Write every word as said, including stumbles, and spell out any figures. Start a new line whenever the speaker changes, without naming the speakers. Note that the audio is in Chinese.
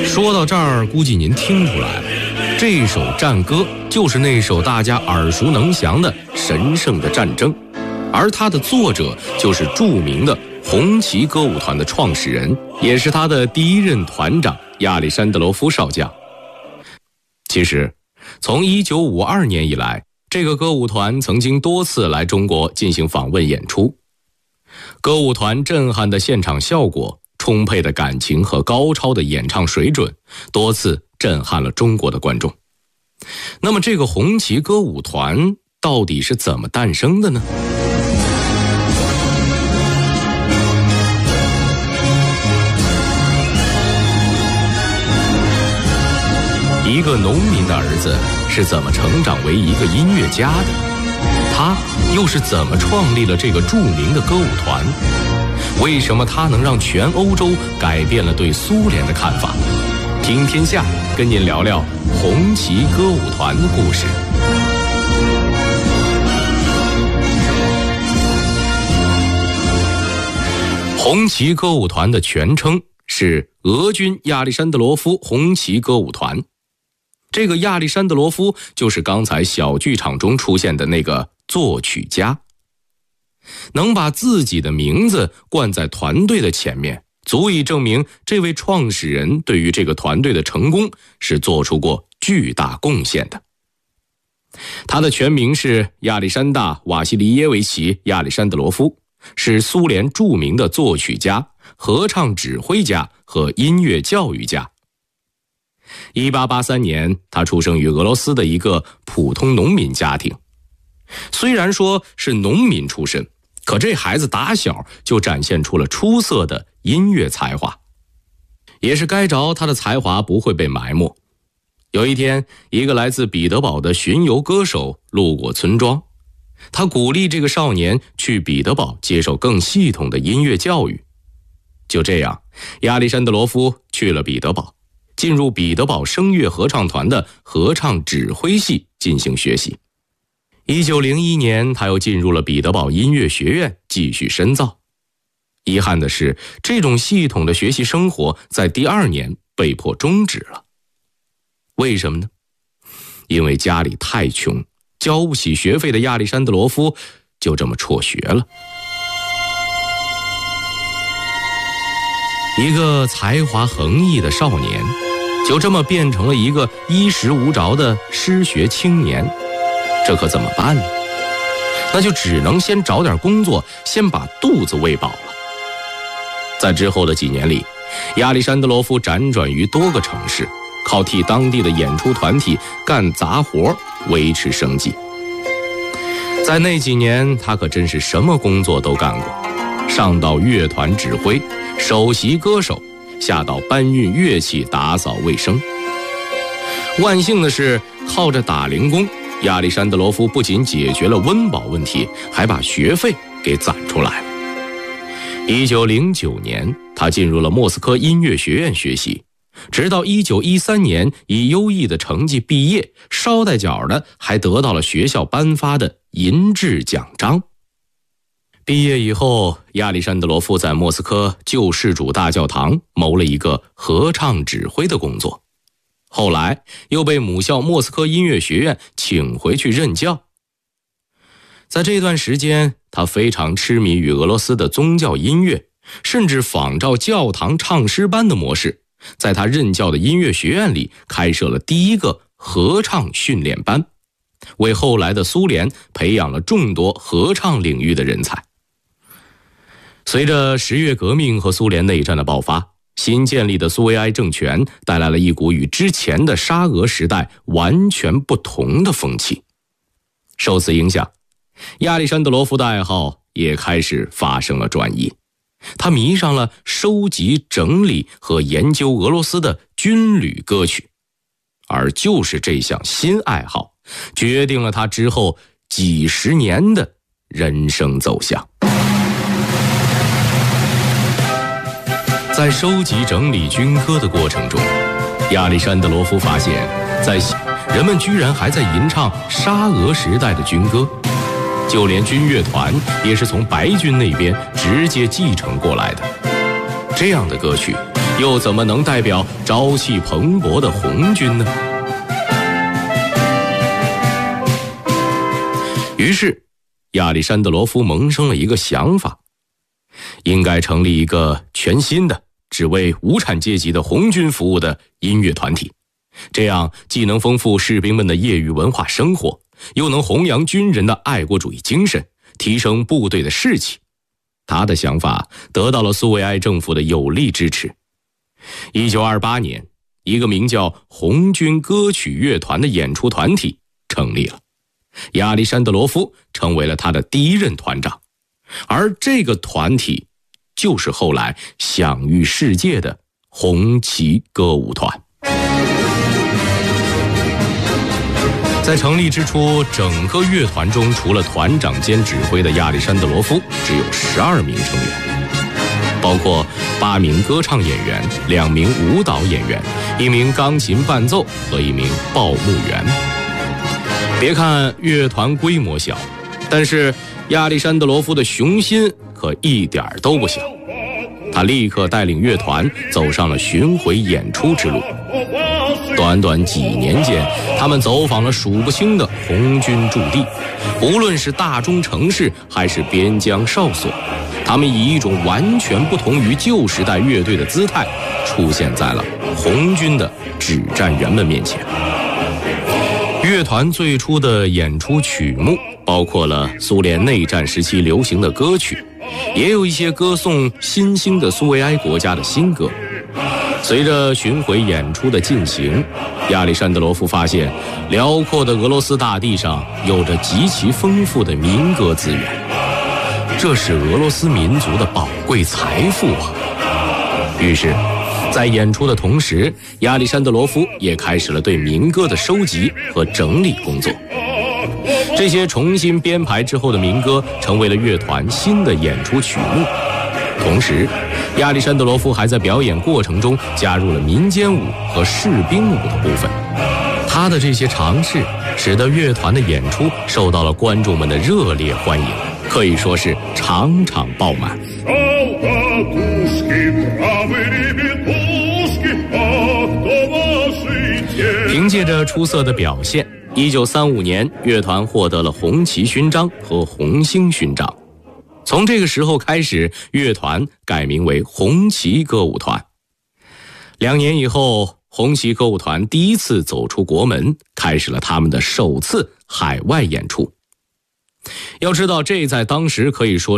说到这儿，估计您听出来了，这首战歌就是那首大家耳熟能详的《神圣的战争》，而它的作者就是著名的红旗歌舞团的创始人，也是他的第一任团长亚历山德罗夫少将。其实，从一九五二年以来，这个歌舞团曾经多次来中国进行访问演出。歌舞团震撼的现场效果、充沛的感情和高超的演唱水准，多次震撼了中国的观众。那么这个红旗歌舞团到底是怎么诞生的呢？一个农民的儿子是怎么成长为一个音乐家的？他又是怎么创立了这个著名的歌舞团？为什么他能让全欧洲改变了对苏联的看法？听天下跟您聊聊红旗歌舞团的故事。红旗歌舞团的全称是俄军亚历山德罗夫红旗歌舞团。这个亚历山德罗夫就是刚才小剧场中出现的那个作曲家。能把自己的名字冠在团队的前面，足以证明这位创始人对于这个团队的成功是做出过巨大贡献的。他的全名是亚历山大·瓦西里耶维奇·亚历山德罗夫，是苏联著名的作曲家、合唱指挥家和音乐教育家。一八八三年，他出生于俄罗斯的一个普通农民家庭。虽然说是农民出身，可这孩子打小就展现出了出色的音乐才华。也是该着他的才华不会被埋没。有一天，一个来自彼得堡的巡游歌手路过村庄，他鼓励这个少年去彼得堡接受更系统的音乐教育。就这样，亚历山德罗夫去了彼得堡，进入彼得堡声乐合唱团的合唱指挥系进行学习。一九零一年，他又进入了彼得堡音乐学院继续深造。遗憾的是，这种系统的学习生活在第二年被迫终止了。为什么呢？因为家里太穷，交不起学费的亚历山德罗夫就这么辍学了。一个才华横溢的少年，就这么变成了一个衣食无着的失学青年，这可怎么办呢？那就只能先找点工作，先把肚子喂饱了。在之后的几年里，亚历山德罗夫辗转于多个城市，靠替当地的演出团体干杂活维持生计。在那几年，他可真是什么工作都干过，上到乐团指挥、首席歌手，下到搬运乐器、打扫卫生。万幸的是，靠着打零工，亚历山德罗夫不仅解决了温饱问题，还把学费给攒出来了。一九零九年，他进入了莫斯科音乐学院学习，直到一九一三年以优异的成绩毕业，捎带脚的还得到了学校颁发的银质奖章。毕业以后，亚历山德罗夫在莫斯科救世主大教堂谋了一个合唱指挥的工作，后来又被母校莫斯科音乐学院请回去任教。在这段时间，他非常痴迷于俄罗斯的宗教音乐，甚至仿照教堂唱诗班的模式，在他任教的音乐学院里开设了第一个合唱训练班，为后来的苏联培养了众多合唱领域的人才。随着十月革命和苏联内战的爆发，新建立的苏维埃政权带来了一股与之前的沙俄时代完全不同的风气。受此影响，亚历山德罗夫的爱好也开始发生了转移，他迷上了收集、整理和研究俄罗斯的军旅歌曲，而就是这项新爱好，决定了他之后几十年的人生走向。在收集整理军歌的过程中，亚历山德罗夫发现，在人们居然还在吟唱沙俄时代的军歌，就连军乐团也是从白军那边直接继承过来的。这样的歌曲又怎么能代表朝气蓬勃的红军呢？于是亚历山德罗夫萌生了一个想法，应该成立一个全新的只为无产阶级的红军服务的音乐团体，这样既能丰富士兵们的业余文化生活，又能弘扬军人的爱国主义精神，提升部队的士气。他的想法得到了苏维埃政府的有力支持。一九二八年，一个名叫红军歌曲乐团的演出团体成立了，亚历山德罗夫成为了他的第一任团长，而这个团体就是后来享誉世界的红旗歌舞团。在成立之初，整个乐团中除了团长兼指挥的亚历山德罗夫，只有十二名成员，包括八名歌唱演员、两名舞蹈演员、一名钢琴伴奏和一名报幕员。别看乐团规模小，但是亚历山德罗夫的雄心可一点都不小。他立刻带领乐团走上了巡回演出之路。短短几年间，他们走访了数不清的红军驻地，无论是大中城市还是边疆哨所，他们以一种完全不同于旧时代乐队的姿态，出现在了红军的指战员们面前。乐团最初的演出曲目包括了苏联内战时期流行的歌曲，也有一些歌颂新兴的苏维埃国家的新歌。随着巡回演出的进行，亚历山德罗夫发现辽阔的俄罗斯大地上有着极其丰富的民歌资源，这是俄罗斯民族的宝贵财富啊！于是在演出的同时，亚历山德罗夫也开始了对民歌的收集和整理工作。这些重新编排之后的民歌成为了乐团新的演出曲目。同时，亚历山德罗夫还在表演过程中加入了民间舞和士兵舞的部分。他的这些尝试使得乐团的演出受到了观众们的热烈欢迎，可以说是场场爆满。凭借着出色的表现，一九三五年乐团获得了红旗勋章和红星勋章。从这个时候开始，乐团改名为红旗歌舞团。两年以后，红旗歌舞团第一次走出国门，开始了他们的首次海外演出。要知道，这在当时可以说